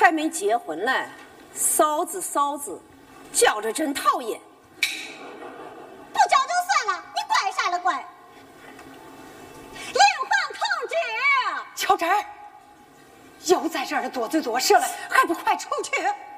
还没结婚嘞，嫂子嫂子，叫着真讨厌。 不叫就算了，你怪啥了怪？林皇同志， 乔真，又在这儿多嘴多舌了，还不快出去？